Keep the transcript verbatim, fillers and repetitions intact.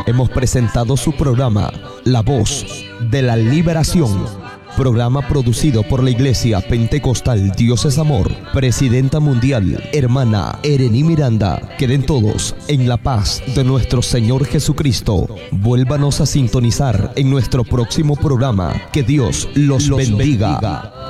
hemos presentado su programa La Voz de la Liberación, programa producido por la Iglesia Pentecostal Dios es Amor, Presidenta Mundial, hermana Erení Miranda. Queden todos en la paz de nuestro Señor Jesucristo. Vuélvanos a sintonizar en nuestro próximo programa. Que Dios los, los bendiga. bendiga.